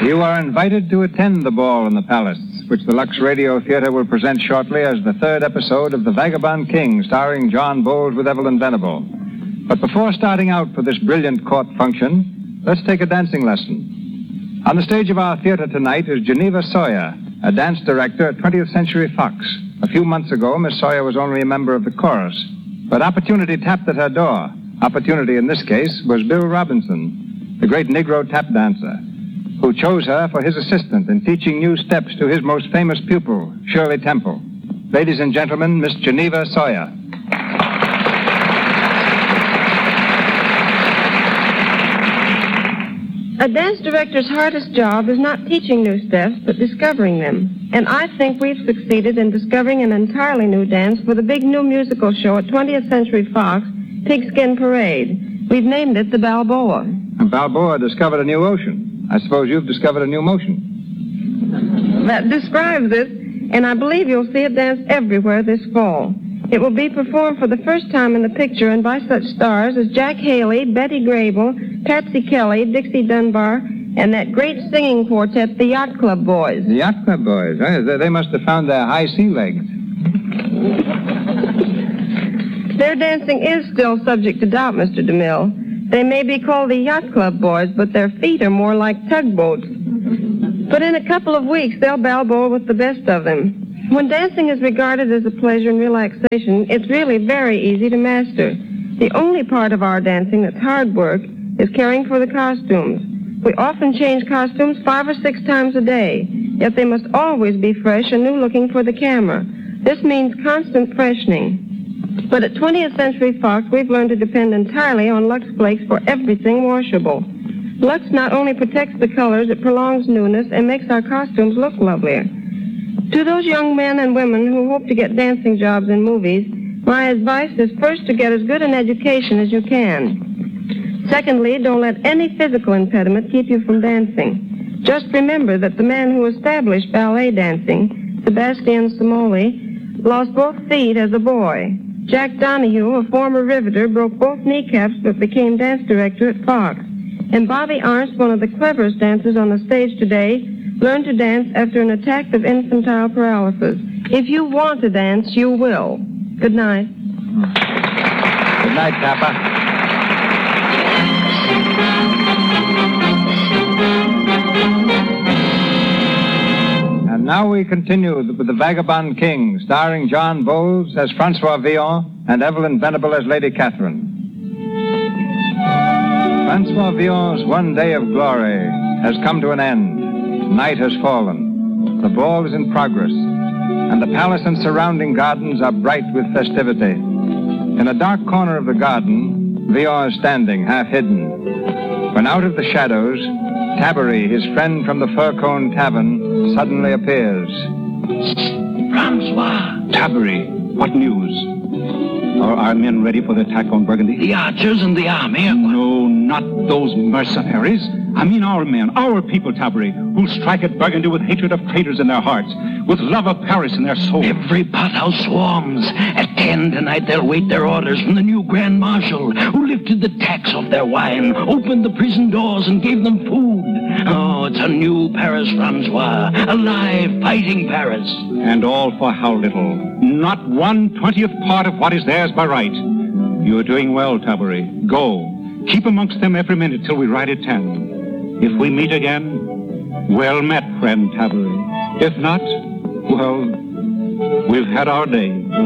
You are invited to attend the ball in the Palace, which the Lux Radio Theater will present shortly as the third episode of The Vagabond King, starring John Bowles with Evelyn Venable. But before starting out for this brilliant court function, let's take a dancing lesson. On the stage of our theater tonight is Geneva Sawyer, a dance director at 20th Century Fox. A few months ago, Miss Sawyer was only a member of the chorus, but opportunity tapped at her door. Opportunity, in this case, was Bill Robinson, the great Negro tap dancer, who chose her for his assistant in teaching new steps to his most famous pupil, Shirley Temple. Ladies and gentlemen, Miss Geneva Sawyer. A dance director's hardest job is not teaching new steps, but discovering them. And I think we've succeeded in discovering an entirely new dance for the big new musical show at 20th Century Fox, Pigskin Parade. We've named it the Balboa. And Balboa discovered a new ocean. I suppose you've discovered a new motion. That describes it, and I believe you'll see it dance everywhere this fall. It will be performed for the first time in the picture and by such stars as Jack Haley, Betty Grable, Patsy Kelly, Dixie Dunbar, and that great singing quartet, the Yacht Club Boys. The Yacht Club Boys? They must have found their high sea legs. Their dancing is still subject to doubt, Mr. DeMille. They may be called the Yacht Club Boys, but their feet are more like tugboats. But in a couple of weeks, they'll Balboa with the best of them. When dancing is regarded as a pleasure and relaxation, it's really very easy to master. The only part of our dancing that's hard work is caring for the costumes. We often change costumes 5 or 6 times a day, yet they must always be fresh and new-looking for the camera. This means constant freshening. But at 20th Century Fox, we've learned to depend entirely on Lux Flakes for everything washable. Lux not only protects the colors, it prolongs newness and makes our costumes look lovelier. To those young men and women who hope to get dancing jobs in movies, my advice is first to get as good an education as you can. Secondly, don't let any physical impediment keep you from dancing. Just remember that the man who established ballet dancing, Sebastian Samoli, lost both feet as a boy. Jack Donahue, a former riveter, broke both kneecaps but became dance director at Fox. And Bobby Arndt, one of the cleverest dancers on the stage today, learned to dance after an attack of infantile paralysis. If you want to dance, you will. Good night. Good night, Papa. And now we continue with The Vagabond King, starring John Bowles as Francois Villon and Evelyn Venable as Lady Catherine. Francois Villon's one day of glory has come to an end. Night has fallen. The ball is in progress, and the palace and surrounding gardens are bright with festivity. In a dark corner of the garden, Villon is standing, half hidden, when out of the shadows, Tabary, his friend from the Fur-Cone Tavern, suddenly appears. Francois! Tabary, what news? Are our men ready for the attack on Burgundy? The archers and the army are... No, not those mercenaries. I mean our men, our people, Tabary, who'll strike at Burgundy with hatred of traitors in their hearts, with love of Paris in their souls. Every pothouse swarms. At 10 tonight, they'll wait their orders from the new Grand Marshal, who lifted the tax off their wine, opened the prison doors, and gave them food. Oh, it's a new Paris, Francois. Alive, fighting Paris. And all for how little? Not 1/20th part of what is theirs by right. You're doing well, Tabary. Go. Keep amongst them every minute till we ride at 10. If we meet again, well met, friend Tabary. If not, well, we've had our day.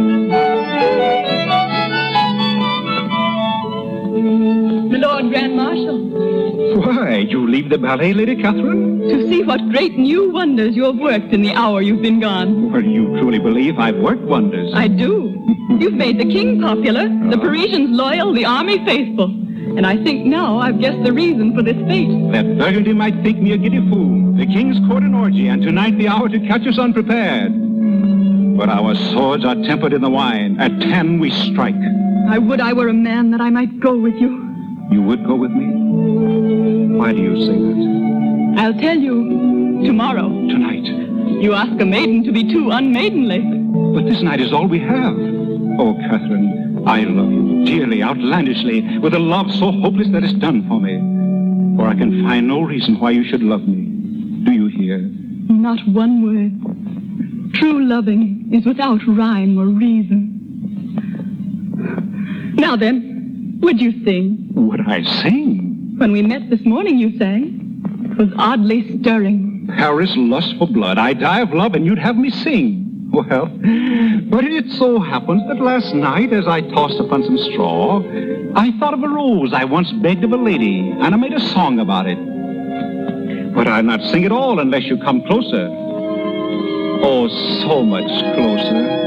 My Lord Grand Marshal. Why, you leave the ballet, Lady Catherine? To see what great new wonders you have worked in the hour you've been gone. Well, you truly believe I've worked wonders. I do. You've made the king popular, the Parisians loyal, the army faithful. And I think now I've guessed the reason for this fate. That Burgundy might think me a giddy fool. The king's court an orgy, and tonight the hour to catch us unprepared. But our swords are tempered in the wine. At 10 we strike. I would I were a man that I might go with you. You would go with me? Why do you say that? I'll tell you tomorrow. Tonight. You ask a maiden to be too unmaidenly. But this night is all we have. Oh, Catherine, I love you dearly, outlandishly, with a love so hopeless that it's done for me. For I can find no reason why you should love me. not one word. True loving is without rhyme or reason. Now then, would you sing? Would I sing? When we met this morning, you sang. It was oddly stirring. Paris, lust for blood. I die of love, and you'd have me sing. Well, but it so happens that last night, as I tossed upon some straw, I thought of a rose I once begged of a lady, and I made a song about it. But I'll not sing at all unless you come closer. Oh, so much closer.